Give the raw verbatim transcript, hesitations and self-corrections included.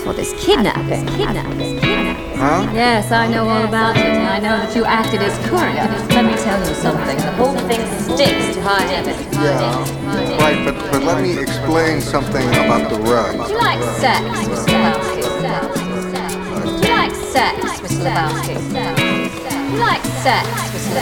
for this kidnapping. Kidnapping. Huh? Yes, I know all about it. I know that you acted as courier. Let me tell you something. The whole thing stinks to high heaven. Yeah, right, but, but let me explain something about the rug. Do you like sex, Mister Lebowski? Do you like sex, Mister Lebowski? Do you like sex, Mister